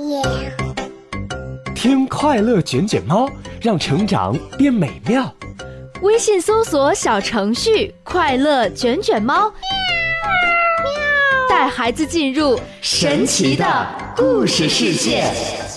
听快乐卷卷猫，让成长变美妙。 微信搜索小程序快乐卷卷猫，带孩子进入神奇的故事世界。